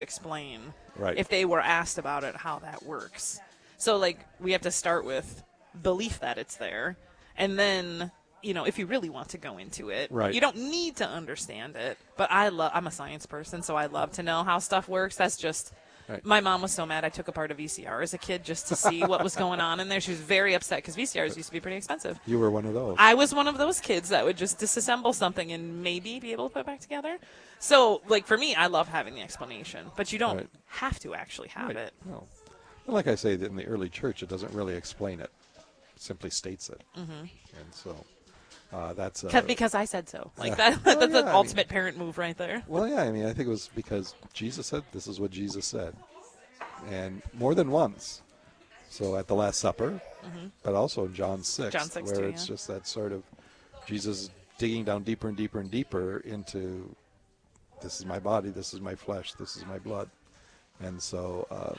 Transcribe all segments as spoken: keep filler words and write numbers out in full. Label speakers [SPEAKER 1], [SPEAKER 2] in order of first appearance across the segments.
[SPEAKER 1] explain
[SPEAKER 2] Right.
[SPEAKER 1] if they were asked about it how that works. So like we have to start with belief that it's there, and then you know if you really want to go into it,
[SPEAKER 2] Right.
[SPEAKER 1] you don't need to understand it. But I love I'm a science person, so I love to know how stuff works. That's just
[SPEAKER 2] Right.
[SPEAKER 1] my mom was so mad I took apart a V C R as a kid just to see what was going on in there. She was very upset because V C Rs used to be pretty expensive.
[SPEAKER 2] You were one of those.
[SPEAKER 1] I was one of those kids that would just disassemble something and maybe be able to put it back together. So, like, for me, I love having the explanation, but you don't
[SPEAKER 2] Right.
[SPEAKER 1] have to actually have
[SPEAKER 2] Right.
[SPEAKER 1] it.
[SPEAKER 2] No. And like I say, in the early church, it doesn't really explain it. It simply states it.
[SPEAKER 1] Mm-hmm.
[SPEAKER 2] And so uh, that's...
[SPEAKER 1] Cause,
[SPEAKER 2] Uh,
[SPEAKER 1] because I said so. Like,
[SPEAKER 2] uh,
[SPEAKER 1] that,
[SPEAKER 2] well,
[SPEAKER 1] that's
[SPEAKER 2] yeah,
[SPEAKER 1] the
[SPEAKER 2] I
[SPEAKER 1] ultimate
[SPEAKER 2] mean,
[SPEAKER 1] parent move right there.
[SPEAKER 2] well, yeah, I mean, I think it was because Jesus said, this is what Jesus said. And more than once. So at the Last Supper,
[SPEAKER 1] Mm-hmm.
[SPEAKER 2] but also in John six,
[SPEAKER 1] John six
[SPEAKER 2] where
[SPEAKER 1] too,
[SPEAKER 2] it's
[SPEAKER 1] yeah.
[SPEAKER 2] just that sort of Jesus digging down deeper and deeper and deeper into this is my body, this is my flesh, this is my blood. And so, um,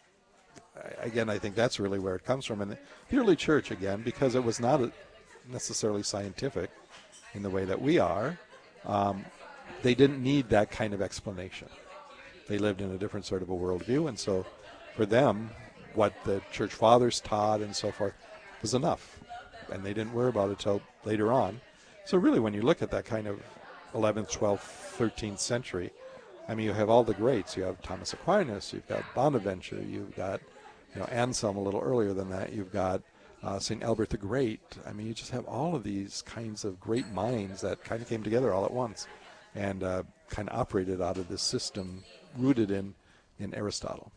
[SPEAKER 2] I, again, I think that's really where it comes from. And the early church, again, because it was not a, necessarily scientific in the way that we are, um, they didn't need that kind of explanation. They lived in a different sort of a worldview, and so for them, what the church fathers taught and so forth was enough, and they didn't worry about it till later on. So really, when you look at that kind of eleventh, twelfth, thirteenth century, I mean, you have all the greats. You have Thomas Aquinas, you've got Bonaventure, you've got, you know, Anselm a little earlier than that, you've got uh, Saint Albert the Great. I mean, you just have all of these kinds of great minds that kind of came together all at once and uh, kind of operated out of this system rooted in, in Aristotle.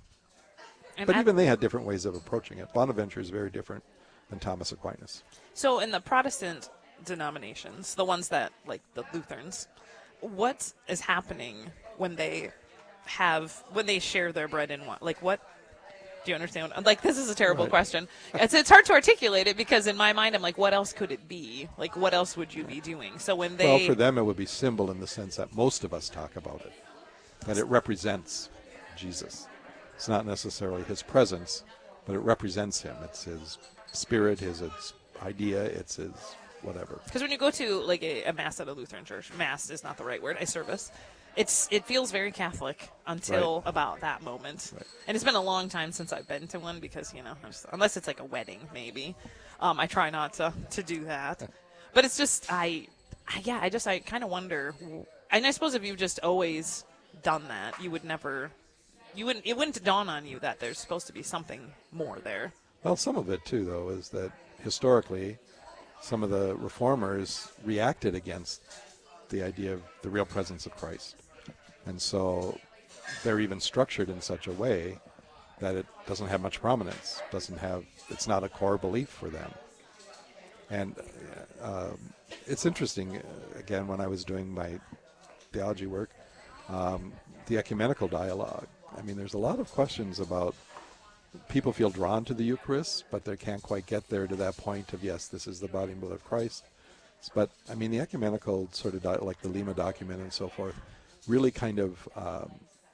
[SPEAKER 1] And
[SPEAKER 2] But
[SPEAKER 1] I-
[SPEAKER 2] even they had different ways of approaching it. Bonaventure is very different than Thomas Aquinas.
[SPEAKER 1] So, in the Protestant denominations, the ones that, like the Lutherans, what is happening when they have, when they share their bread and wine? Like, what? Do you understand? Like, this is a terrible
[SPEAKER 2] Right.
[SPEAKER 1] question. It's, it's hard to articulate it because in my mind, I'm like, what else could it be? Like, what else would you be doing? So when they,
[SPEAKER 2] Well, for them, it would be symbol in the sense that most of us talk about it, that it represents Jesus. It's not necessarily his presence, but it represents him. It's his spirit, his, his idea, it's his whatever.
[SPEAKER 1] because when you go to like a, a mass at a Lutheran church, mass is not the right word, a service. It's it feels very Catholic until
[SPEAKER 2] Right.
[SPEAKER 1] about that moment,
[SPEAKER 2] Right.
[SPEAKER 1] and it's been a long time since I've been to one because you know I'm just- unless it's like a wedding maybe, um, I try not to to do that. But it's just I, I yeah I just I kind of wonder, and I suppose if you've just always done that, you would never, you wouldn't it wouldn't dawn on you that there's supposed to be something more there.
[SPEAKER 2] Well, some of it, too, though, is that historically some of the reformers reacted against the idea of the real presence of Christ. And so they're even structured in such a way that it doesn't have much prominence, doesn't have, it's not a core belief for them. And uh, it's interesting, uh, again, when I was doing my theology work, um, the ecumenical dialogue. I mean, there's a lot of questions about people feel drawn to the Eucharist, but they can't quite get there to that point of, yes, this is the body and blood of Christ. But, I mean, the ecumenical sort of, di- like the Lima document and so forth, really kind of um,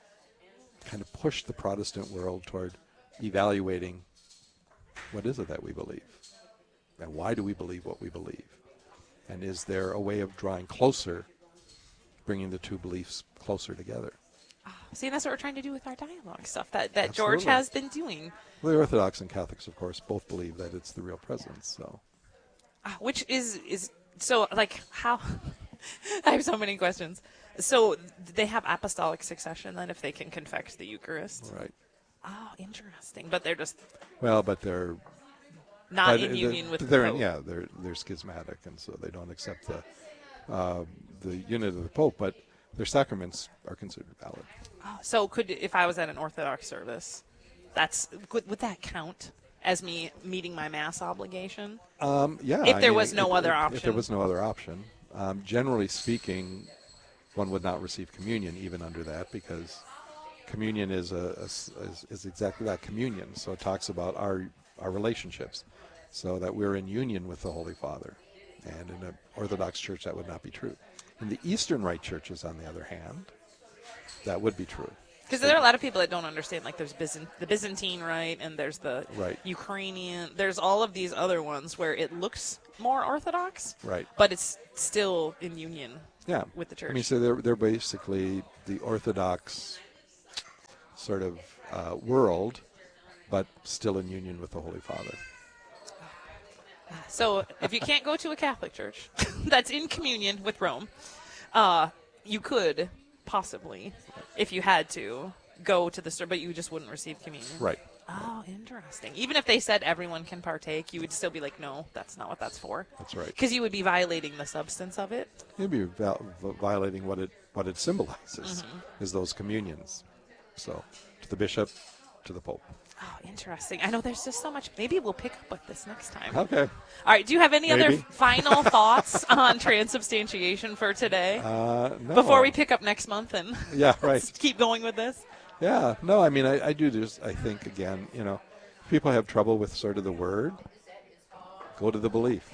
[SPEAKER 2] kind of pushed the Protestant world toward evaluating what is it that we believe, and why do we believe what we believe, and is there a way of drawing closer, bringing the two beliefs closer together.
[SPEAKER 1] See, that's what we're trying to do with our dialogue stuff that that George
[SPEAKER 2] Absolutely.
[SPEAKER 1] has been doing.
[SPEAKER 2] Well, the Orthodox and Catholics, of course, both believe that it's the real presence. So,
[SPEAKER 1] Uh, which is is so like how I have so many questions. So they have apostolic succession then if they can confect the Eucharist.
[SPEAKER 2] right.
[SPEAKER 1] Oh, interesting. But they're just
[SPEAKER 2] Well, but they're
[SPEAKER 1] not
[SPEAKER 2] but
[SPEAKER 1] in
[SPEAKER 2] the-
[SPEAKER 1] union with
[SPEAKER 2] they're
[SPEAKER 1] the
[SPEAKER 2] in-
[SPEAKER 1] Pope.
[SPEAKER 2] yeah they're they're schismatic, and so they don't accept the uh, the unit of the Pope, but their sacraments are considered valid.
[SPEAKER 1] Oh, so could if I was at an Orthodox service, that's would, would that count as me meeting my mass obligation?
[SPEAKER 2] Um, yeah,
[SPEAKER 1] If
[SPEAKER 2] I
[SPEAKER 1] there
[SPEAKER 2] mean,
[SPEAKER 1] was no
[SPEAKER 2] if,
[SPEAKER 1] other
[SPEAKER 2] if,
[SPEAKER 1] option.
[SPEAKER 2] If there was no other option, um, generally speaking, one would not receive communion even under that, because communion is a, a s- is, is exactly that, communion. So it talks about our our relationships, so that we're in union with the Holy Father. And in an Orthodox church, that would not be true. In the Eastern Rite churches, on the other hand, that would be true.
[SPEAKER 1] Because there are a lot of people that don't understand. Like there's Byzant- the Byzantine Rite, and there's the
[SPEAKER 2] Right.
[SPEAKER 1] Ukrainian. There's all of these other ones where it looks more Orthodox,
[SPEAKER 2] Right.
[SPEAKER 1] but it's still in union
[SPEAKER 2] Yeah.
[SPEAKER 1] with the church.
[SPEAKER 2] I mean, so they're they're basically the Orthodox sort of uh, world, but still in union with the Holy Father.
[SPEAKER 1] So if you can't go to a Catholic church that's in communion with Rome, uh, you could possibly, if you had to, go to the store, but you just wouldn't receive communion.
[SPEAKER 2] Right.
[SPEAKER 1] Oh, interesting. Even if they said everyone can partake, you would still be like, no, that's not what that's for.
[SPEAKER 2] That's right.
[SPEAKER 1] Because you would be violating the substance of it.
[SPEAKER 2] You'd be val- violating what it what it symbolizes,
[SPEAKER 1] Mm-hmm.
[SPEAKER 2] is those communions. So, to the bishop, to the Pope.
[SPEAKER 1] Oh, interesting. I know there's just so much. Maybe we'll pick up with this next time.
[SPEAKER 2] Okay.
[SPEAKER 1] All right. Do you have any
[SPEAKER 2] Maybe.
[SPEAKER 1] other final thoughts on transubstantiation for today?
[SPEAKER 2] Uh, no.
[SPEAKER 1] Before we pick up next month and
[SPEAKER 2] Yeah, right.
[SPEAKER 1] keep going with this?
[SPEAKER 2] Yeah, no, I mean, I, I do just, I think, again, you know, if people have trouble with sort of the word, go to the belief.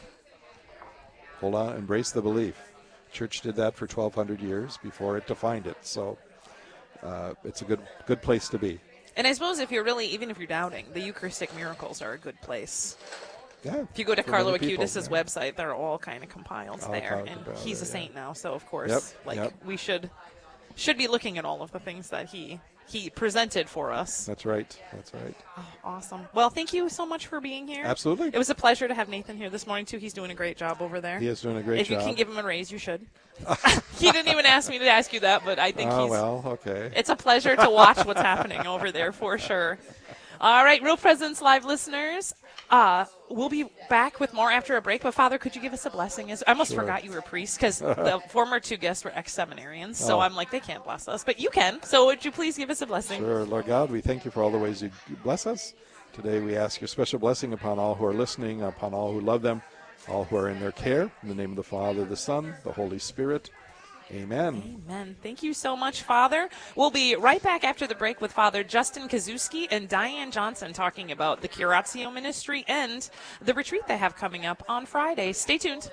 [SPEAKER 2] Hold on, embrace the belief. Church did that for twelve hundred years before it defined it, so uh, it's a good good place to be.
[SPEAKER 1] And I suppose if you're really, even if you're doubting, the Eucharistic miracles are a good place.
[SPEAKER 2] Yeah.
[SPEAKER 1] If you go to
[SPEAKER 2] for
[SPEAKER 1] Carlo
[SPEAKER 2] many people,
[SPEAKER 1] Acutis'
[SPEAKER 2] yeah.
[SPEAKER 1] website, they're all kind of compiled
[SPEAKER 2] All
[SPEAKER 1] there.
[SPEAKER 2] talked
[SPEAKER 1] And
[SPEAKER 2] about
[SPEAKER 1] he's
[SPEAKER 2] it,
[SPEAKER 1] a saint
[SPEAKER 2] yeah.
[SPEAKER 1] now, so of course,
[SPEAKER 2] Yep,
[SPEAKER 1] like
[SPEAKER 2] yep.
[SPEAKER 1] we should should be looking at all of the things that he he presented for us.
[SPEAKER 2] That's right. That's right.
[SPEAKER 1] Oh, awesome. Well, thank you so much for being here.
[SPEAKER 2] Absolutely.
[SPEAKER 1] It was a pleasure to have Nathan here this morning, too. He's doing a great job over there.
[SPEAKER 2] He is doing a great
[SPEAKER 1] if
[SPEAKER 2] job.
[SPEAKER 1] you can give him a raise, you should. He didn't even ask me to ask you that, but I think
[SPEAKER 2] Oh,
[SPEAKER 1] he's.
[SPEAKER 2] well, okay.
[SPEAKER 1] It's a pleasure to watch what's happening over there for sure. All right, Real Presence Live listeners, uh, we'll be back with more after a break. But, Father, could you give us a blessing? I almost
[SPEAKER 2] Sure.
[SPEAKER 1] forgot you were a priest because the former two guests were ex-seminarians. So
[SPEAKER 2] Oh.
[SPEAKER 1] I'm like, they can't bless us. But you can. So would you please give us a blessing?
[SPEAKER 2] Sure, Lord God, we thank you for all the ways you bless us. Today we ask your special blessing upon all who are listening, upon all who love them, all who are in their care. In the name of the Father, the Son, the Holy Spirit. Amen.
[SPEAKER 1] Amen. Thank you so much, Father. We'll be right back after the break with Father Justin Kazuski and Diane Johnson talking about the Curatio Ministry and the retreat they have coming up on Friday. Stay tuned.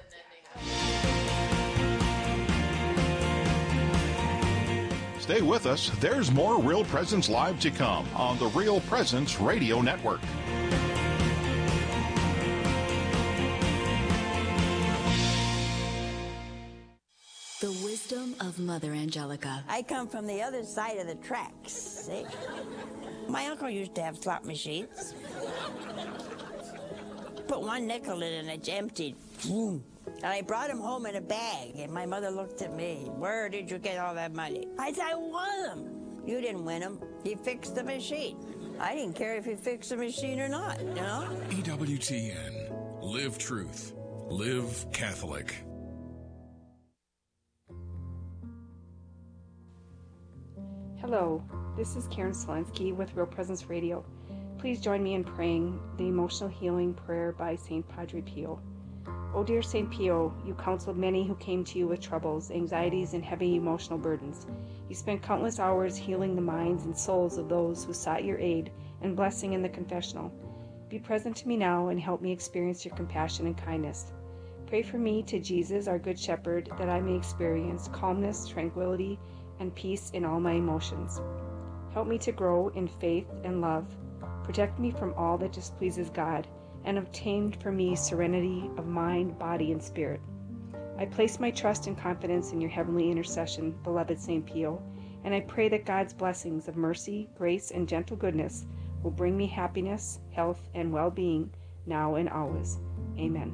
[SPEAKER 3] Stay with us. There's more Real Presence Live to come on the Real Presence Radio Network.
[SPEAKER 4] The wisdom of Mother Angelica.
[SPEAKER 5] I come from the other side of the tracks, see? My uncle used to have slot machines. Put one nickel in and it's emptied. And I brought him home in a bag, and my mother looked at me. Where did you get all that money? I said, I won them. You didn't win them. He fixed the machine. I didn't care if he fixed the machine or not, you know?
[SPEAKER 6] E W T N. Live truth. Live Catholic.
[SPEAKER 7] Hello, this is Karen Selensky with Real Presence Radio. Please join me in praying the emotional healing prayer by Saint Padre Pio. O dear Saint Pio, you counseled many who came to you with troubles, anxieties, and heavy emotional burdens. You spent countless hours healing the minds and souls of those who sought your aid and blessing in the confessional. Be present to me now and help me experience your compassion and kindness. Pray for me to Jesus, our Good Shepherd, that I may experience calmness, tranquility, and peace in all my emotions. Help me to grow in faith and love. Protect me from all that displeases God, and obtain for me serenity of mind, body, and spirit. I place my trust and confidence in your heavenly intercession, beloved Saint Pio, and I pray that God's blessings of mercy, grace, and gentle goodness will bring me happiness, health, and well-being now and always. Amen.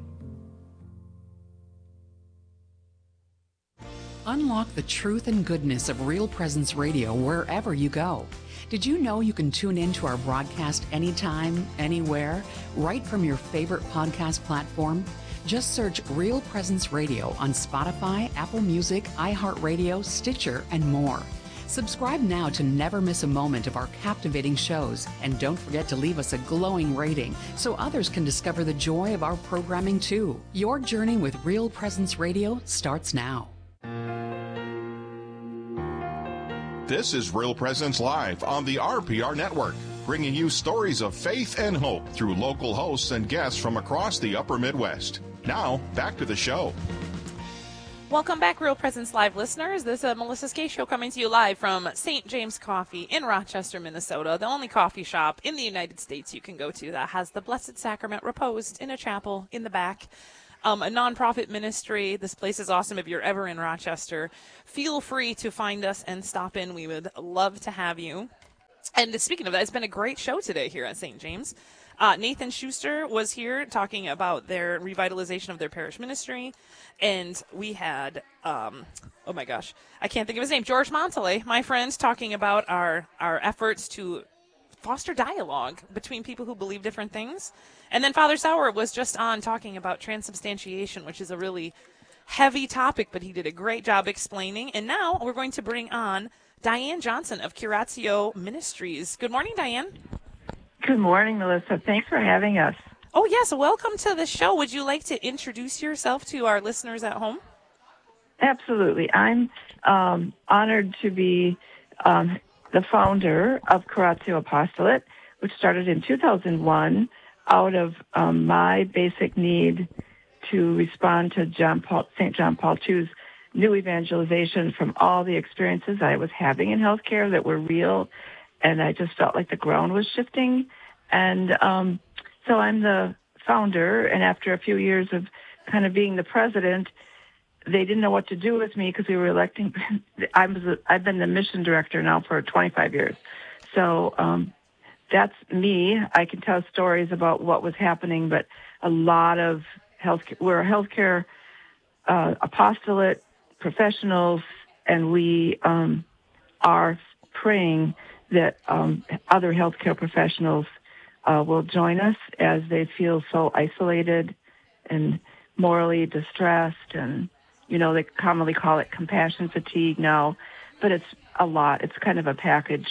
[SPEAKER 8] Unlock the truth and goodness of Real Presence Radio wherever you go. Did you know you can tune in to our broadcast anytime, anywhere, right from your favorite podcast platform? Just search Real Presence Radio on Spotify, Apple Music, iHeartRadio, Stitcher, and more. Subscribe now to never miss a moment of our captivating shows, and don't forget to leave us a glowing rating so others can discover the joy of our programming too. Your journey with Real Presence Radio starts now.
[SPEAKER 3] This is Real Presence Live on the R P R Network, bringing you stories of faith and hope through local hosts and guests from across the upper Midwest. Now, back to the show.
[SPEAKER 1] Welcome back, Real Presence Live listeners. This is uh, Melissa Skay Show coming to you live from Saint James Coffee in Rochester, Minnesota, the only coffee shop in the United States you can go to that has the Blessed Sacrament reposed in a chapel in the back. Um, a nonprofit ministry. This place is awesome. If you're ever in Rochester, feel free to find us and stop in. We would love to have you. And speaking of that, it's been a great show today here at Saint James. Uh, Nathan Schuster was here talking about their revitalization of their parish ministry. And we had, um, oh my gosh, I can't think of his name, George Montalay, my friend, talking about our, our efforts to foster dialogue between people who believe different things. And then Father Sauer was just on talking about transubstantiation, which is a really heavy topic, but he did a great job explaining. And now we're going to bring on Diane Johnson of Curatio Ministries. Good morning, Diane.
[SPEAKER 9] Good morning, Melissa. Thanks for having us.
[SPEAKER 1] Oh, yes. Welcome to the show. Would you like to introduce yourself to our listeners at home?
[SPEAKER 9] Absolutely. I'm um, honored to be um, the founder of Curatio Apostolate, which started in two thousand one out of um, my basic need to respond to John Paul, Saint John Paul the Second's new evangelization from all the experiences I was having in healthcare that were real, and I just felt like the ground was shifting. And um, so I'm the founder, and after a few years of kind of being the president, they didn't know what to do with me because we were electing. I was a, I've been the mission director now for twenty-five years. So um, that's me. I can tell stories about what was happening, but a lot of healthcare, we're a healthcare uh, apostolate professionals, and we um, are praying that um, other healthcare professionals uh, will join us as they feel so isolated and morally distressed, and you know, they commonly call it compassion fatigue now, but it's a lot. It's kind of a package.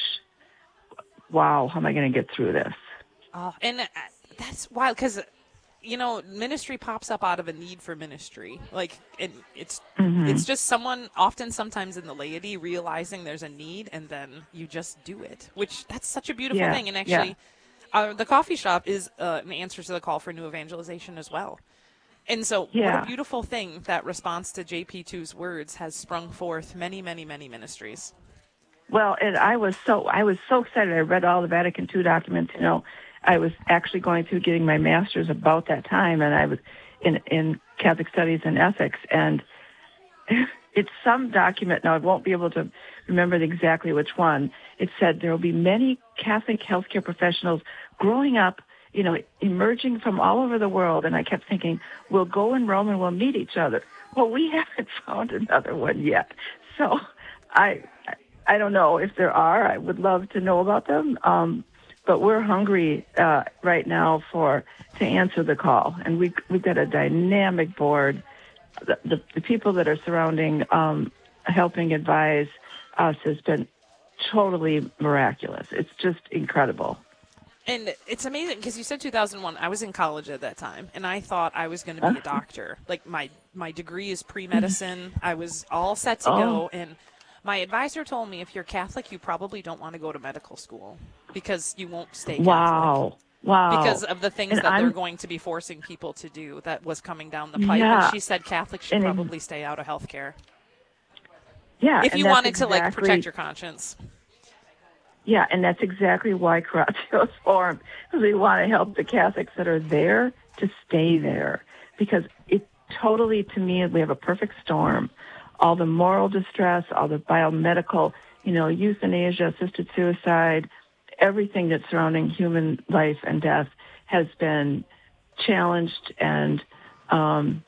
[SPEAKER 9] Wow, how am I going to get through this?
[SPEAKER 1] Oh, and uh, that's wild because, you know, ministry pops up out of a need for ministry. Like, it, it's mm-hmm. it's just someone, often sometimes in the laity, realizing there's a need, and then you just do it, which that's such a beautiful
[SPEAKER 9] yeah.
[SPEAKER 1] thing. And actually,
[SPEAKER 9] yeah.
[SPEAKER 1] uh, the coffee shop is uh, an answer to the call for new evangelization as well. And so
[SPEAKER 9] yeah.
[SPEAKER 1] what a beautiful thing that response to J P two's words has sprung forth many, many, many ministries.
[SPEAKER 9] Well, and I was so I was so excited. I read all the Vatican two documents. You know, I was actually going through getting my master's about that time, and I was in in Catholic Studies and Ethics. And it's some document, now I won't be able to remember exactly which one. It said there will be many Catholic healthcare professionals growing up, you know, emerging from all over the world. And I kept thinking, we'll go in Rome and we'll meet each other. Well, we haven't found another one yet. So I I don't know if there are. I would love to know about them. Um, but we're hungry uh, right now for to answer the call. And we, we've got a dynamic board. The, the, the people that are surrounding, um, helping advise us has been totally miraculous. It's just incredible.
[SPEAKER 1] And it's amazing because you said two thousand one. I was in college at that time, and I thought I was going to be a doctor. Like, my, my degree is pre-medicine. I was all set to
[SPEAKER 9] oh.
[SPEAKER 1] go, and my advisor told me if you're Catholic, you probably don't want to go to medical school because you won't stay Catholic.
[SPEAKER 9] Wow. Wow.
[SPEAKER 1] Because of the things
[SPEAKER 9] and
[SPEAKER 1] that
[SPEAKER 9] I'm,
[SPEAKER 1] they're going to be forcing people to do that was coming down the pipe.
[SPEAKER 9] Yeah.
[SPEAKER 1] And she said Catholics should
[SPEAKER 9] and
[SPEAKER 1] probably stay out of healthcare.
[SPEAKER 9] Yeah.
[SPEAKER 1] If you wanted exactly, to, like, protect your conscience.
[SPEAKER 9] Yeah, and that's exactly why Curatio is formed, because we want to help the Catholics that are there to stay there. Because it totally, to me, we have a perfect storm. All the moral distress, all the biomedical, you know, euthanasia, assisted suicide, everything that's surrounding human life and death has been challenged and um,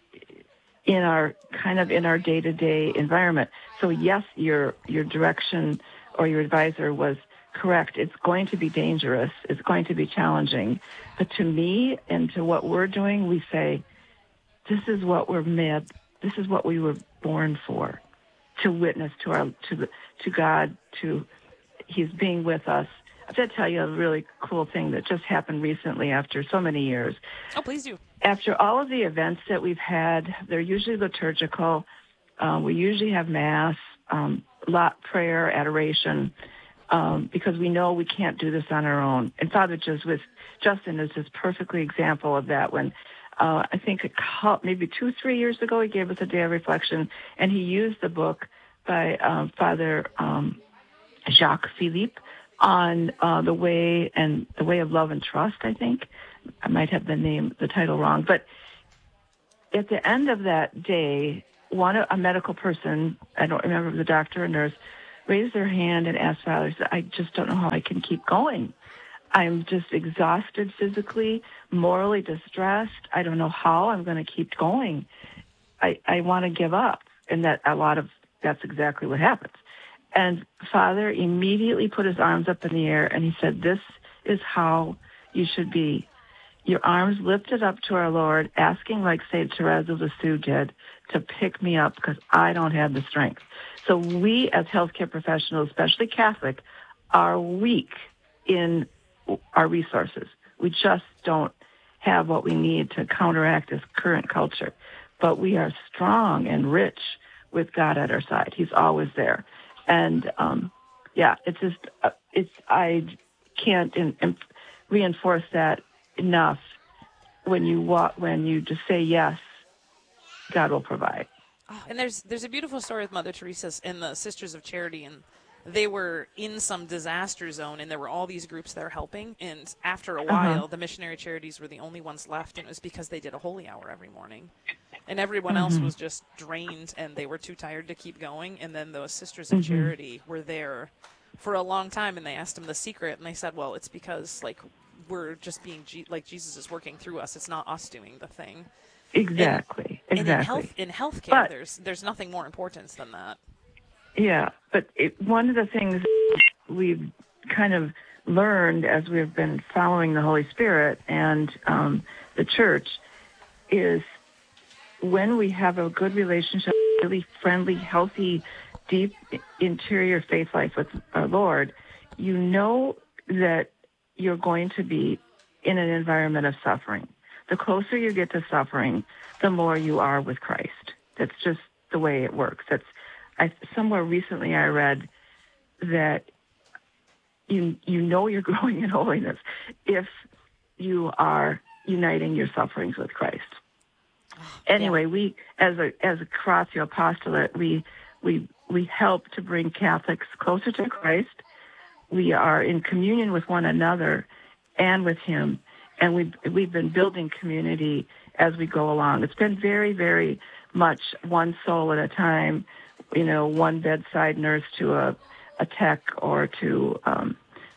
[SPEAKER 9] in our kind of in our day-to-day environment. So yes, your your direction or your advisor was correct. It's going to be dangerous. It's going to be challenging. But to me and to what we're doing, we say, this is what we're made. This is what we were born for, to witness to our to the to God. To He's being with us. I've got to tell you a really cool thing that just happened recently after so many years.
[SPEAKER 1] Oh, please do.
[SPEAKER 9] After all of the events that we've had, they're usually liturgical. Uh, we usually have Mass, um, lot prayer, adoration, um, because we know we can't do this on our own. And Father just with Justin is this perfectly example of that. When uh, I think a couple, maybe two, three years ago, he gave us a day of reflection, and he used the book by um, Father um, Jacques Philippe on uh, the way and the way of love and trust. I think I might have the name, the title wrong, but at the end of that day, one a medical person, I don't remember if it was a doctor or nurse, raise their hand and ask Father, I just don't know how I can keep going. I'm just exhausted physically, morally distressed. I don't know how I'm going to keep going. I, I want to give up. And that a lot of, that's exactly what happens. And Father immediately put his arms up in the air and he said, this is how you should be. Your arms lifted up to our Lord, asking like Saint Teresa of Lisieux did, to pick me up because I don't have the strength. So we as healthcare professionals, especially Catholic, are weak in our resources. We just don't have what we need to counteract this current culture. But we are strong and rich with God at our side. He's always there. And, um, yeah, it's just, uh, it's, I can't in, in, reinforce that enough. When you walk, when you just say yes, God will provide.
[SPEAKER 1] Oh, and there's there's a beautiful story with Mother Teresa and the Sisters of Charity, and they were in some disaster zone, and there were all these groups that were helping. And after a while, uh-huh. the missionary charities were the only ones left, and it was because they did a holy hour every morning, and everyone mm-hmm. else was just drained, and they were too tired to keep going. And then those Sisters of mm-hmm. Charity were there for a long time, and they asked them the secret, and they said, "Well, it's because like we're just being G- like Jesus is working through us. It's not us doing the thing."
[SPEAKER 9] Exactly.
[SPEAKER 1] And,
[SPEAKER 9] exactly.
[SPEAKER 1] And in health, in healthcare, but, there's there's nothing more important than that.
[SPEAKER 9] Yeah, but it, one of the things we've kind of learned as we've been following the Holy Spirit and um, the Church is when we have a good relationship, really friendly, healthy, deep interior faith life with our Lord, you know that you're going to be in an environment of suffering. The closer you get to suffering, the more you are with Christ. That's just the way it works. That's I, somewhere recently I read that you you know you're growing in holiness if you are uniting your sufferings with Christ. Anyway, yeah. we as a as a Curatio Apostolate, we we we help to bring Catholics closer to Christ. We are in communion with one another and with Him. And we've, we've been building community as we go along. It's been very, very much one soul at a time, you know, one bedside nurse to a, a tech or to um,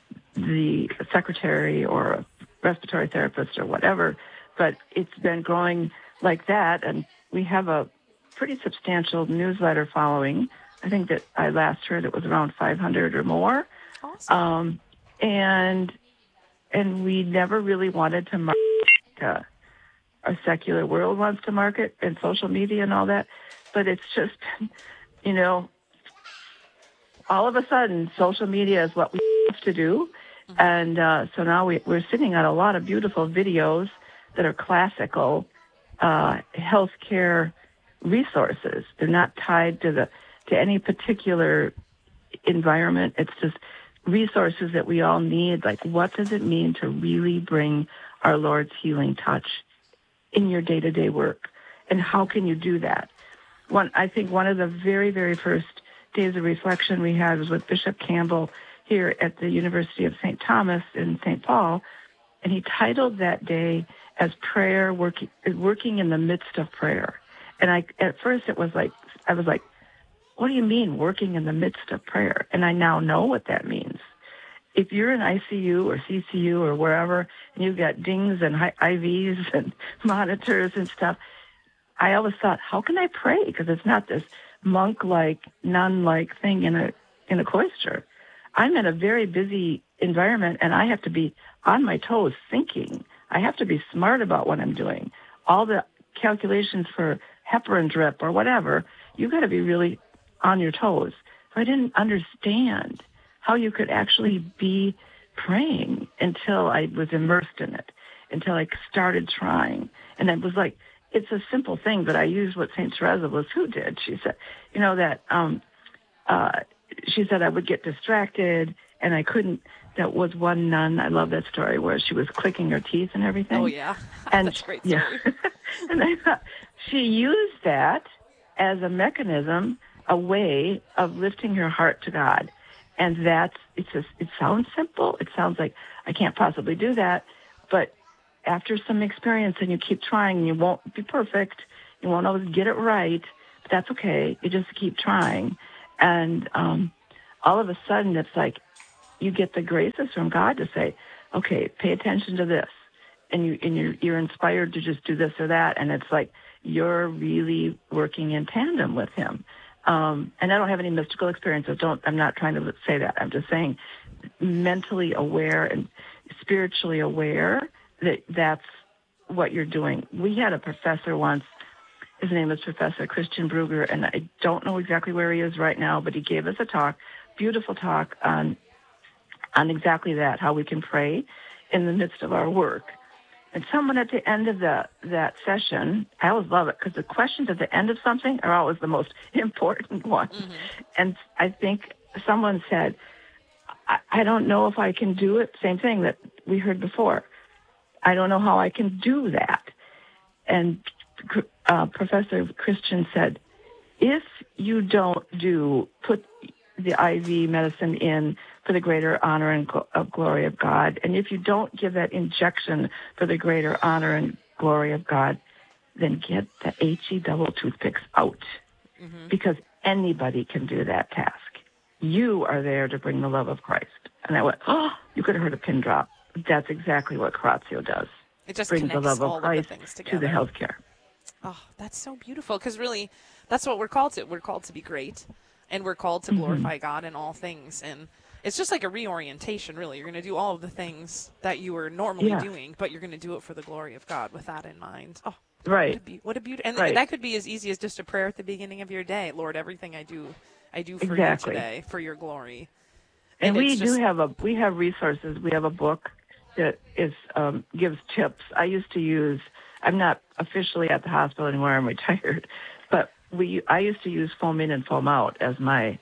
[SPEAKER 9] the secretary or a respiratory therapist or whatever. But it's been growing like that. And we have a pretty substantial newsletter following. I think that I last heard it was around five hundred or more.
[SPEAKER 1] Awesome.
[SPEAKER 9] Um, and... And we never really wanted to market, uh, our secular world wants to market and social media and all that. But it's just, you know, all of a sudden, social media is what we have to do. Mm-hmm. And uh, so now we, we're sitting on a lot of beautiful videos that are classical uh, healthcare resources. They're not tied to the to any particular environment. It's just resources that we all need, like what does it mean to really bring our Lord's healing touch in your day-to-day work, and how can you do that? One, I think one of the very, very first days of reflection we had was with Bishop Campbell here at the University of Saint Thomas in Saint Paul, and he titled that day as prayer working, working in the midst of prayer. And I, at first it was like, I was like, what do you mean working in the midst of prayer? And I now know what that means. If you're in I C U or C C U or wherever, and you've got dings and I Vs and monitors and stuff, I always thought, how can I pray? Because it's not this monk-like, nun-like thing in a in a cloister. I'm in a very busy environment, and I have to be on my toes thinking. I have to be smart about what I'm doing. All the calculations for heparin drip or whatever, you've got to be really on your toes. So I didn't understand how you could actually be praying until I was immersed in it, until I started trying. And it was like, it's a simple thing, but I used what Saint Teresa of Lisieux did. She said, you know, that, um, uh, she said I would get distracted and I couldn't. That was one nun, I love that story, where she was clicking her teeth and everything.
[SPEAKER 1] Oh, yeah.
[SPEAKER 9] And
[SPEAKER 1] that's a great story.
[SPEAKER 9] Yeah. And I thought she used that as a mechanism, a way of lifting her heart to God. And that's, it's a, it sounds simple. It sounds like I can't possibly do that. But after some experience and you keep trying, you won't be perfect. You won't always get it right. But that's okay. You just keep trying. And um, all of a sudden it's like you get the graces from God to say, okay, pay attention to this. And, you, and you're, you're inspired to just do this or that. And it's like you're really working in tandem with him. Um, and I don't have any mystical experiences. Don't, I'm not trying to say that. I'm just saying mentally aware and spiritually aware that that's what you're doing. We had a professor once. His name is Professor Christian Bruger, and I don't know exactly where he is right now, but he gave us a talk, beautiful talk on on exactly that, how we can pray in the midst of our work. And someone at the end of the, that session, I always love it because the questions at the end of something are always the most important ones. Mm-hmm. And I think someone said, I, I don't know if I can do it. Same thing that we heard before. I don't know how I can do that. And uh, Professor Christian said, if you don't do, put the I V medicine in for the greater honor and gl- of glory of God, and if you don't give that injection for the greater honor and glory of God, then get the H E double toothpicks out. Mm-hmm. Because anybody can do that task. You are there to bring the love of Christ. And I went, oh, you could have heard a pin drop. That's exactly what Curatio does.
[SPEAKER 1] It just
[SPEAKER 9] brings the love of
[SPEAKER 1] all
[SPEAKER 9] Christ
[SPEAKER 1] of the things
[SPEAKER 9] to
[SPEAKER 1] together.
[SPEAKER 9] the healthcare.
[SPEAKER 1] Oh, that's so beautiful, because really, that's what we're called to. We're called to be great, and we're called to
[SPEAKER 9] Mm-hmm.
[SPEAKER 1] glorify God in all things. And it's just like a reorientation, really. You're going to do all of the things that you were normally
[SPEAKER 9] Yeah.
[SPEAKER 1] doing, but you're going to do it for the glory of God with that in mind. Oh,
[SPEAKER 9] right.
[SPEAKER 1] What a, be- what a beauty. And
[SPEAKER 9] right.
[SPEAKER 1] that could be as easy as just a prayer at the beginning of your day. Lord, everything I do, I do for
[SPEAKER 9] exactly.
[SPEAKER 1] you today, for your glory.
[SPEAKER 9] And, and we
[SPEAKER 1] just,
[SPEAKER 9] do have a, we have resources. We have a book that is, um, gives tips. I used to use, I'm not officially at the hospital anymore, I'm retired, but we, I used to use foam in and foam out as my,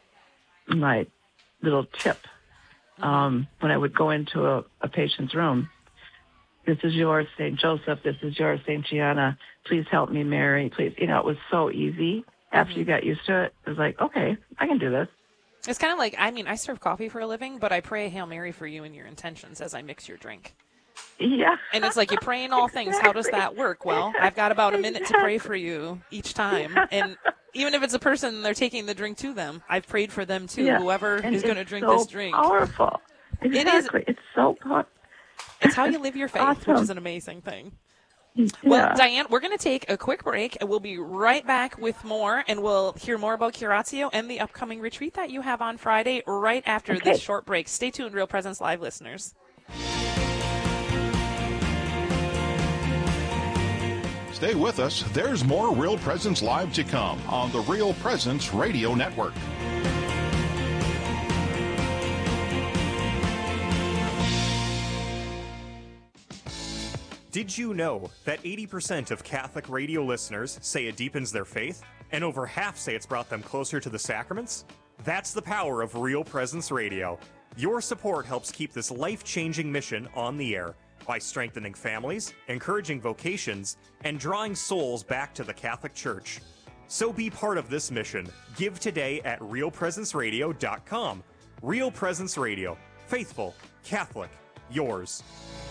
[SPEAKER 9] my little tip. Um, when I would go into a, a patient's room. This is yours, Saint Joseph. This is yours, Saint Gianna. Please help me, Mary. Please. You know, it was so easy. After mm-hmm. you got used to it, it was like, okay, I can do this.
[SPEAKER 1] It's kind of like, I mean, I serve coffee for a living, but I pray a Hail Mary for you and your intentions as I mix your drink.
[SPEAKER 9] Yeah.
[SPEAKER 1] And it's like, you pray in all things. Exactly. How does that work? Well, I've got about a minute exactly. to pray for you each time. And even if it's a person, they're taking the drink to them. I've prayed for them too,
[SPEAKER 9] yeah.
[SPEAKER 1] whoever
[SPEAKER 9] and
[SPEAKER 1] is going to drink
[SPEAKER 9] so
[SPEAKER 1] this drink.
[SPEAKER 9] Powerful. Exactly. It is. It's so powerful.
[SPEAKER 1] It's how you live your faith,
[SPEAKER 9] awesome.
[SPEAKER 1] which is an amazing thing.
[SPEAKER 9] Yeah.
[SPEAKER 1] Well, Diane, we're going to take a quick break, and we'll be right back with more, and we'll hear more about Curatio and the upcoming retreat that you have on Friday right after
[SPEAKER 9] okay.
[SPEAKER 1] this short break. Stay tuned, Real Presence Live listeners.
[SPEAKER 3] Stay with us. There's more Real Presence Live to come on the Real Presence Radio Network.
[SPEAKER 10] Did you know that eighty percent of Catholic radio listeners say it deepens their faith, and over half say it's brought them closer to the sacraments? That's the power of Real Presence Radio. Your support helps keep this life-changing mission on the air by strengthening families, encouraging vocations, and drawing souls back to the Catholic Church. So be part of this mission. Give today at real presence radio dot com. Real Presence Radio. Faithful, Catholic, yours.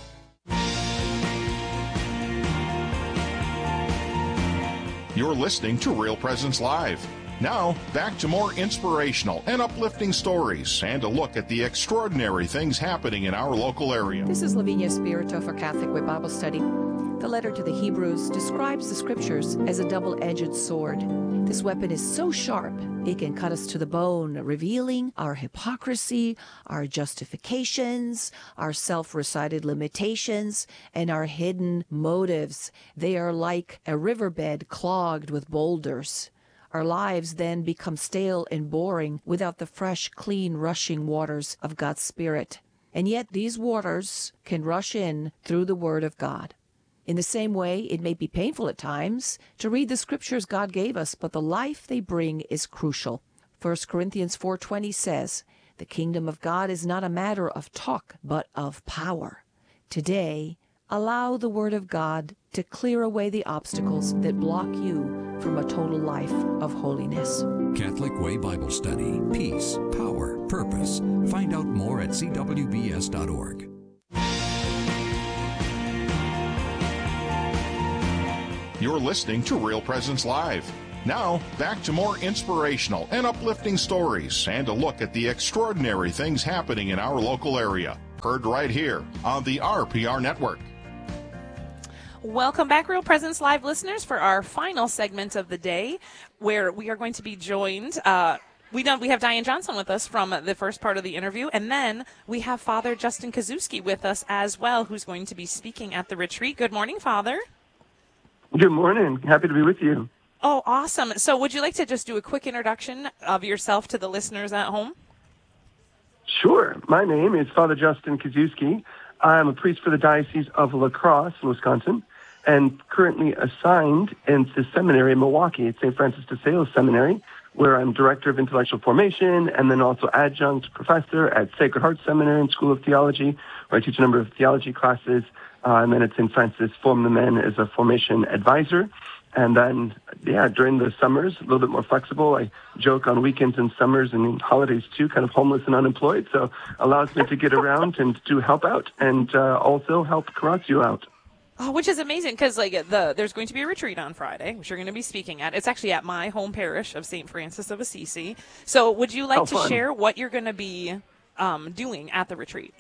[SPEAKER 3] You're listening to Real Presence Live. Now, back to more inspirational and uplifting stories and a look at the extraordinary things happening in our local area.
[SPEAKER 11] This is Lavinia Spirito for Catholic Way Bible Study. The letter to the Hebrews describes the Scriptures as a double-edged sword. This weapon is so sharp, it can cut us to the bone, revealing our hypocrisy, our justifications, our self-recited limitations, and our hidden motives. They are like a riverbed clogged with boulders. Our lives then become stale and boring without the fresh, clean, rushing waters of God's Spirit. And yet these waters can rush in through the Word of God. In the same way, it may be painful at times to read the Scriptures God gave us, but the life they bring is crucial. First Corinthians four twenty says, "The kingdom of God is not a matter of talk, but of power." Today, allow the Word of God to clear away the obstacles that block you from a total life of holiness.
[SPEAKER 6] Catholic Way Bible Study. Peace, power, purpose. Find out more at c w b s dot org.
[SPEAKER 3] You're listening to Real Presence Live. Now, back to more inspirational and uplifting stories and a look at the extraordinary things happening in our local area. Heard right here on the R P R Network.
[SPEAKER 1] Welcome back, Real Presence Live listeners, for our final segment of the day, where we are going to be joined. Uh, we don't. We have Diane Johnson with us from the first part of the interview, and then we have Father Justin Kaszewski with us as well, who's going to be speaking at the retreat. Good morning, Father.
[SPEAKER 12] Good morning. Happy to be with you.
[SPEAKER 1] Oh, awesome. So would you like to just do a quick introduction of yourself to the listeners at home?
[SPEAKER 12] Sure. My name is Father Justin Kaszewski. I'm a priest for the Diocese of La Crosse in Wisconsin and currently assigned into seminary in Milwaukee at Saint Francis de Sales Seminary, where I'm Director of Intellectual Formation and then also adjunct professor at Sacred Heart Seminary and School of Theology, where I teach a number of theology classes. Uh, and then at Saint Francis Form the Men as a formation advisor. And then, yeah, during the summers, a little bit more flexible. I joke on weekends and summers and holidays too, kind of homeless and unemployed. So allows me to get around and to help out and uh, also help Kuratio out.
[SPEAKER 1] Oh, which is amazing because like the there's going to be a retreat on Friday, which you're going to be speaking at. It's actually at my home parish of Saint Francis of Assisi. So would you like
[SPEAKER 12] oh,
[SPEAKER 1] to
[SPEAKER 12] fun.
[SPEAKER 1] share what you're going to be um, doing at the retreat?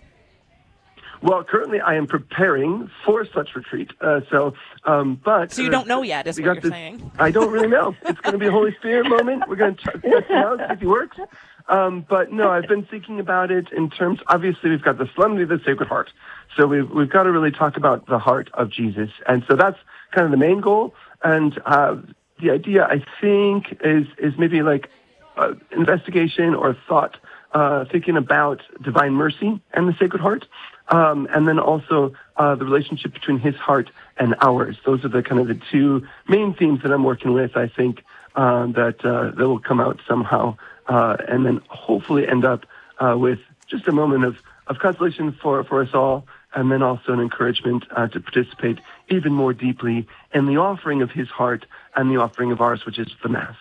[SPEAKER 12] Well, currently I am preparing for such retreat. Uh, so, um, but
[SPEAKER 1] so you
[SPEAKER 12] uh,
[SPEAKER 1] don't know yet, is what you're
[SPEAKER 12] this,
[SPEAKER 1] saying?
[SPEAKER 12] I don't really know. It's going to be a Holy Spirit moment. We're going to test it out, see if he works. Um, but no, I've been thinking about it in terms. Obviously, we've got the Solemnity of the Sacred Heart, so we've we've got to really talk about the heart of Jesus, and so that's kind of the main goal. And uh, the idea, I think, is is maybe like uh, investigation or thought, uh, thinking about divine mercy and the Sacred Heart. Um, and then also uh, the relationship between his heart and ours. Those are the kind of the two main themes that I'm working with, I think, uh, that uh, that will come out somehow. Uh, and then hopefully end up uh, with just a moment of, of consolation for, for us all, and then also an encouragement uh, to participate even more deeply in the offering of his heart and the offering of ours, which is the Mass.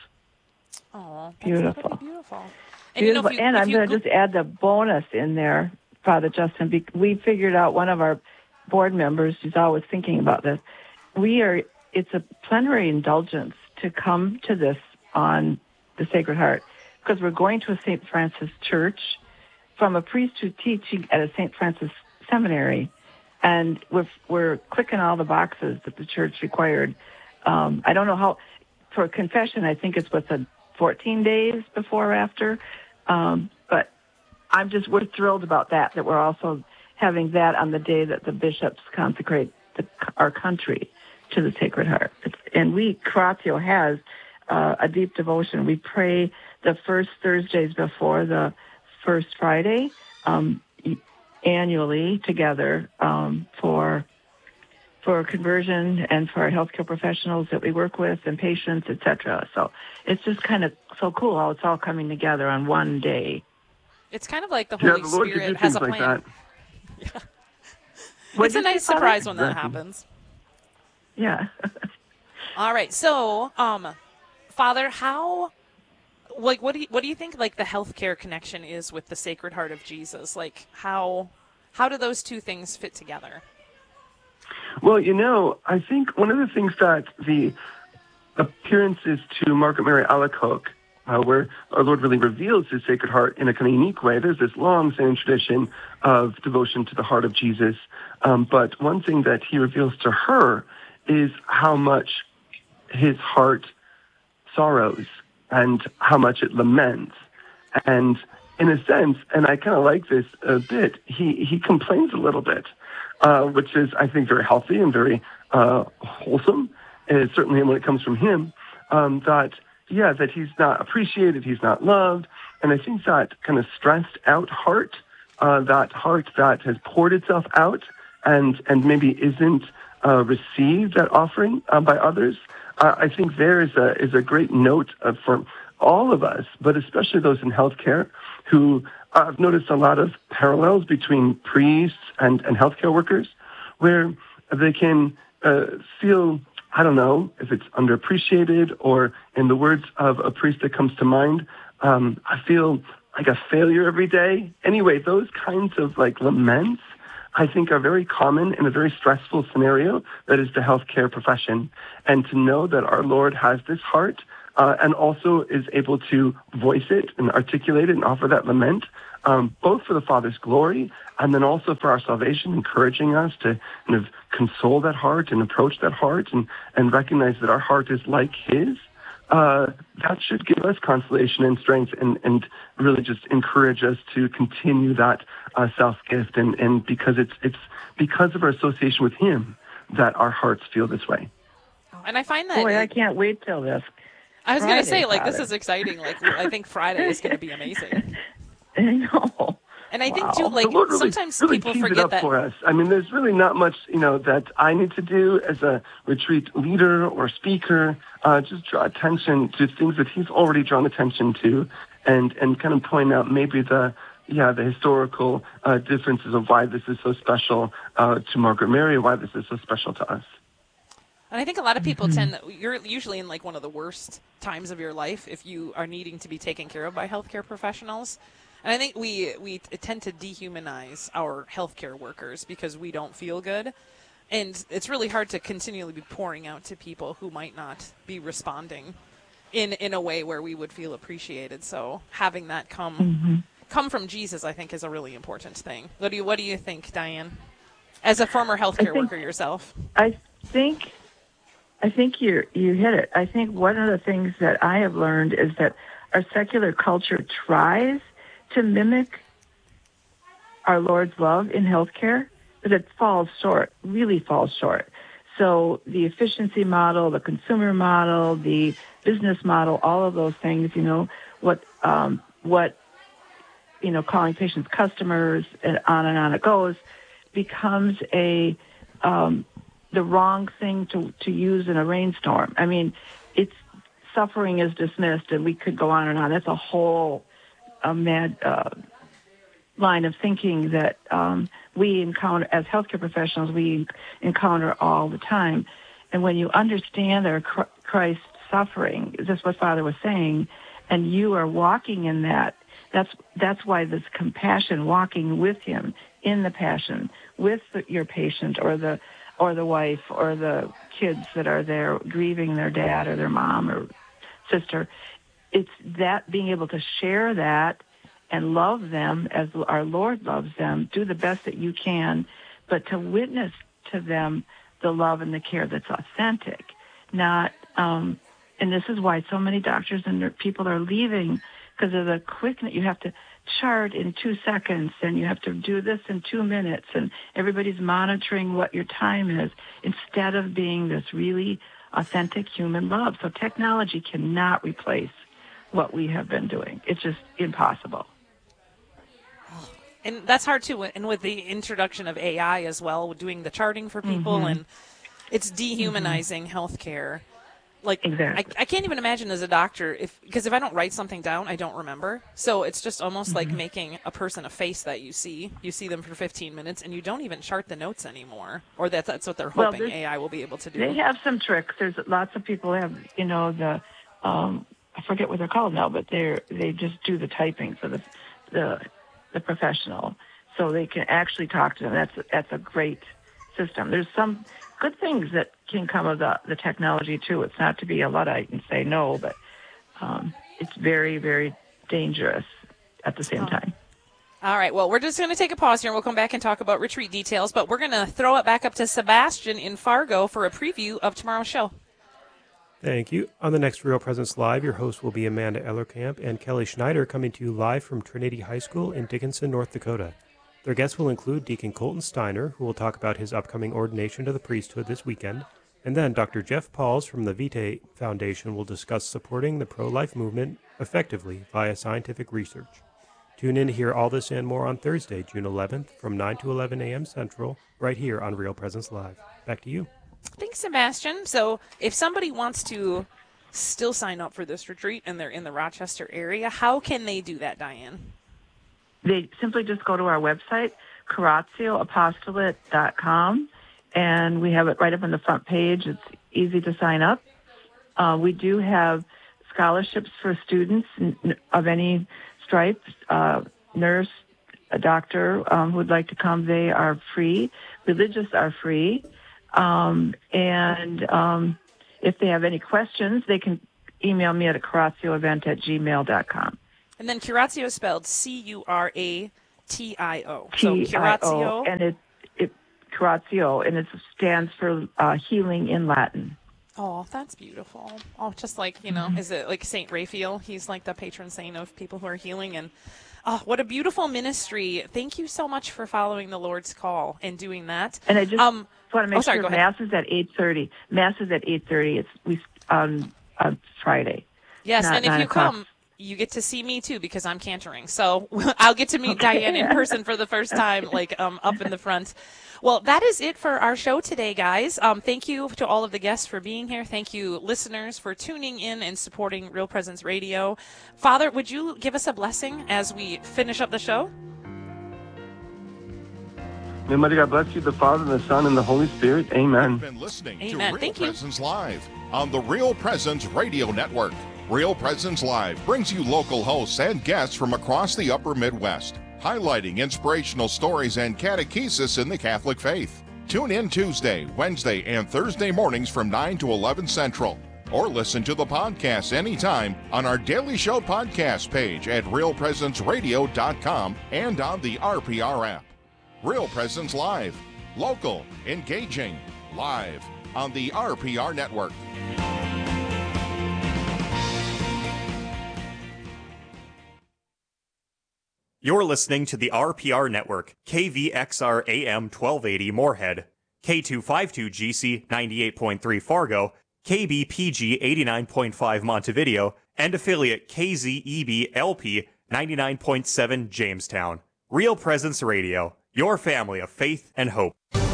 [SPEAKER 1] Oh,
[SPEAKER 13] beautiful.
[SPEAKER 1] Beautiful.
[SPEAKER 13] And, you know, you, and I'm going to just add the bonus in there, Father Justin. We figured out, one of our board members who's always thinking about this, we are, it's a plenary indulgence to come to this on the Sacred Heart, because we're going to a Saint Francis church from a priest who's teaching at a Saint Francis seminary, and we're, we're clicking all the boxes that the church required. Um, I don't know how, for confession, I think it's what's a fourteen days before or after, um, but I'm just, we're thrilled about that, that we're also having that on the day that the bishops consecrate the, our country to the Sacred Heart. It's, and we, Kuratio has uh, a deep devotion. We pray the first Thursdays before the first Friday um, annually together um, for for conversion and for our healthcare professionals that we work with and patients, et cetera. So it's just kind of so cool how it's all coming together on one day.
[SPEAKER 1] It's kind of like the
[SPEAKER 12] yeah,
[SPEAKER 1] Holy
[SPEAKER 12] the Lord
[SPEAKER 1] Spirit has a
[SPEAKER 12] like
[SPEAKER 1] plan.
[SPEAKER 12] That.
[SPEAKER 1] Yeah. It's a nice surprise when that happens.
[SPEAKER 13] Yeah.
[SPEAKER 1] All right. So, um, Father, how, like, what do you, what do you think, like, the healthcare connection is with the Sacred Heart of Jesus? Like, how, how do those two things fit together?
[SPEAKER 12] Well, you know, I think one of the things that the appearances to Margaret Mary Alacoque, uh, where our Lord really reveals his Sacred Heart in a kind of unique way. There's this long-standing tradition of devotion to the heart of Jesus. Um, but one thing that he reveals to her is how much his heart sorrows and how much it laments. And in a sense, and I kind of like this a bit, he, he complains a little bit, uh, which is, I think, very healthy and very uh, wholesome, and certainly when it comes from him, um, that, yeah, that he's not appreciated, he's not loved. And I think that kind of stressed out heart, uh, that heart that has poured itself out and, and maybe isn't uh, received that offering uh, by others, uh, I think there is a, is a great note uh, for all of us, but especially those in healthcare who uh, I've noticed a lot of parallels between priests and, and healthcare workers where they can uh, feel, I don't know if it's underappreciated or in the words of a priest that comes to mind, um, I feel like a failure every day. Anyway, those kinds of like laments I think are very common in a very stressful scenario that is the healthcare profession. And to know that our Lord has this heart uh, and also is able to voice it and articulate it and offer that lament, um, both for the Father's glory and then also for our salvation, encouraging us to kind of console that heart and approach that heart and, and recognize that our heart is like His. Uh, that should give us consolation and strength and, and really just encourage us to continue that uh, self-gift. And, and because it's it's because of our association with Him that our hearts feel this way.
[SPEAKER 1] And I find that...
[SPEAKER 13] Boy,
[SPEAKER 1] it,
[SPEAKER 13] I can't wait till this.
[SPEAKER 1] I was going to say, like,
[SPEAKER 13] Father.
[SPEAKER 1] this is exciting. Like, I think Friday is going to be amazing.
[SPEAKER 13] I know.
[SPEAKER 1] And I think,
[SPEAKER 12] Wow.
[SPEAKER 1] too, like,
[SPEAKER 12] The Lord really,
[SPEAKER 1] sometimes
[SPEAKER 12] really
[SPEAKER 1] people
[SPEAKER 12] tees
[SPEAKER 1] forget
[SPEAKER 12] it up
[SPEAKER 1] that...
[SPEAKER 12] for us. I mean, there's really not much, you know, that I need to do as a retreat leader or speaker. Uh, just draw attention to things that He's already drawn attention to, and and kind of point out maybe the yeah the historical uh, differences of why this is so special uh, to Margaret Mary, why this is so special to us.
[SPEAKER 1] And I think a lot of people
[SPEAKER 12] Mm-hmm.
[SPEAKER 1] tend, you're usually in like one of the worst times of your life if you are needing to be taken care of by healthcare professionals. And I think we, we tend to dehumanize our healthcare workers because we don't feel good. And it's really hard to continually be pouring out to people who might not be responding in, in a way where we would feel appreciated. So having that come
[SPEAKER 13] Mm-hmm.
[SPEAKER 1] come from Jesus, I think, is a really important thing. What do you, what do you think, Diane? As a former healthcare
[SPEAKER 13] think-
[SPEAKER 1] worker yourself.
[SPEAKER 13] I think I think you you hit it. I think one of the things that I have learned is that our secular culture tries to mimic our Lord's love in healthcare, but it falls short, really falls short. So the efficiency model, the consumer model, the business model, all of those things, you know, what um, what you know, calling patients customers, and on and on it goes, becomes a um, the wrong thing to, to use in a rainstorm. I mean, it's suffering is dismissed, and we could go on and on. That's a whole a mad uh, line of thinking that um, we encounter as healthcare professionals. We encounter all the time, and when you understand our Christ's suffering, is this what Father was saying, and you are walking in that. That's that's why this compassion, walking with Him in the passion, with the, your patient or the or the wife or the kids that are there grieving their dad or their mom or sister. It's that being able to share that and love them as our Lord loves them, do the best that you can, but to witness to them the love and the care that's authentic, not, um, and this is why so many doctors and people are leaving, because of the quickness. You have to chart in two seconds, and you have to do this in two minutes, and everybody's monitoring what your time is, instead of being this really authentic human love. So technology cannot replace what we have been doing. It's just impossible.
[SPEAKER 1] And that's hard too, and with the introduction of A I as well, doing the charting for people,
[SPEAKER 13] Mm-hmm.
[SPEAKER 1] and it's dehumanizing mm-hmm. healthcare. Like,
[SPEAKER 13] exactly.
[SPEAKER 1] I, I can't even imagine as a doctor, if because if I don't write something down, I don't remember. So it's just almost mm-hmm. like making a person a face that you see. You see them for fifteen minutes, and you don't even chart the notes anymore. Or that, that's what they're hoping well, A I will be able to do.
[SPEAKER 13] They have some tricks. There's lots of people have, you know, the, um, I forget what they're called now, but they're they just do the typing for the the the professional, so they can actually talk to them. That's that's a great system. There's some good things that can come of the, the technology, too. It's not to be a Luddite and say no, but um, it's very, very dangerous at the same
[SPEAKER 1] oh.
[SPEAKER 13] time.
[SPEAKER 1] All right, well, we're just going to take a pause here, and we'll come back and talk about retreat details, but we're going to throw it back up to Sebastian in Fargo for a preview of tomorrow's show.
[SPEAKER 14] Thank you. On the next Real Presence Live, your hosts will be Amanda Ellerkamp and Kelly Schneider, coming to you live from Trinity High School in Dickinson, North Dakota. Their guests will include Deacon Colton Steiner, who will talk about his upcoming ordination to the priesthood this weekend, and then Doctor Jeff Pauls from the Vitae Foundation will discuss supporting the pro-life movement effectively via scientific research. Tune in to hear all this and more on Thursday, June eleventh, from nine to eleven a.m. Central, right here on Real Presence Live. Back to you.
[SPEAKER 1] Thanks, Sebastian. So if somebody wants to still sign up for this retreat and they're in the Rochester area, how can they do that, Diane?
[SPEAKER 13] They simply just go to our website, Coratio Apostolate dot com, and we have it right up on the front page. It's easy to sign up. Uh, we do have scholarships for students of any stripe, uh, nurse, a doctor um, who would like to come. They are free. Religious are free. Um, and um, if they have any questions, they can email me at curatioevent at gmail dot com.
[SPEAKER 1] And then Curatio is spelled C U R A T I O.
[SPEAKER 13] T I O,
[SPEAKER 1] so Curatio.
[SPEAKER 13] And it, it Curatio, and it stands for uh, healing in Latin.
[SPEAKER 1] Oh, that's beautiful. Oh, just like, you know,
[SPEAKER 13] Mm-hmm.
[SPEAKER 1] is it like Saint Raphael? He's like the patron saint of people who are healing. And oh, what a beautiful ministry. Thank you so much for following the Lord's call and doing that.
[SPEAKER 13] And I just
[SPEAKER 1] um,
[SPEAKER 13] want to make
[SPEAKER 1] oh, sorry,
[SPEAKER 13] sure
[SPEAKER 1] go ahead.
[SPEAKER 13] Mass is at eight thirty. Mass is at eight thirty. It's we on, on Friday.
[SPEAKER 1] Yes,
[SPEAKER 13] not
[SPEAKER 1] and if
[SPEAKER 13] nine
[SPEAKER 1] you
[SPEAKER 13] o'clock.
[SPEAKER 1] come, you get to see me too because I'm cantering. So I'll get to meet
[SPEAKER 13] Okay.
[SPEAKER 1] Diane in person for the first time, like um, up in the front. Well, that is it for our show today, guys. Um, thank you to all of the guests for being here. Thank you, listeners, for tuning in and supporting Real Presence Radio. Father, would you give us a blessing as we finish up the show?
[SPEAKER 12] May Mother God bless you, the Father, the Son, and the Holy Spirit. Amen.
[SPEAKER 3] You've been listening
[SPEAKER 1] Amen.
[SPEAKER 3] to Real
[SPEAKER 1] Thank you.
[SPEAKER 3] Presence Live on the Real Presence Radio Network. Real Presence Live brings you local hosts and guests from across the upper Midwest, highlighting inspirational stories and catechesis in the Catholic faith. Tune in Tuesday, Wednesday, and Thursday mornings from nine to eleven Central. Or listen to the podcast anytime on our Daily Show podcast page at real presence radio dot com and on the R P R app. Real Presence Live. Local, engaging, live on the R P R Network.
[SPEAKER 10] You're listening to the R P R Network, K V X R A M twelve eighty Moorhead, K two fifty-two G C ninety-eight point three Fargo, K B P G eighty-nine point five Montevideo, and affiliate K Z E B L P ninety-nine point seven Jamestown. Real Presence Radio, your family of faith and hope.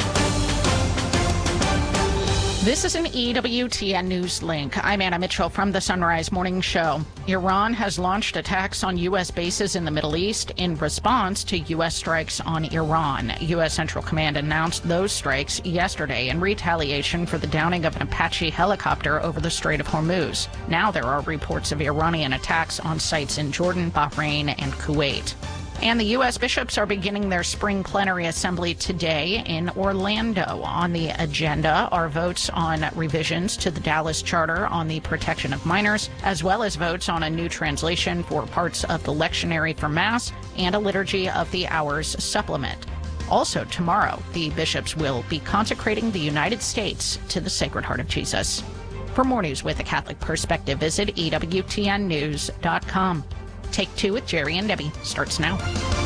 [SPEAKER 15] This is an E W T N News link. I'm Anna Mitchell from the Sunrise Morning Show. Iran has launched attacks on U S bases in the Middle East in response to U S strikes on Iran. U S Central Command announced those strikes yesterday in retaliation for the downing of an Apache helicopter over the Strait of Hormuz. Now there are reports of Iranian attacks on sites in Jordan, Bahrain, and Kuwait. And the U S bishops are beginning their spring plenary assembly today in Orlando. On the agenda are votes on revisions to the Dallas Charter on the protection of minors, as well as votes on a new translation for parts of the lectionary for Mass and a Liturgy of the Hours supplement. Also tomorrow, the bishops will be consecrating the United States to the Sacred Heart of Jesus. For more news with a Catholic perspective, visit E W T N news dot com. Take Two with Jerry and Debbie starts now.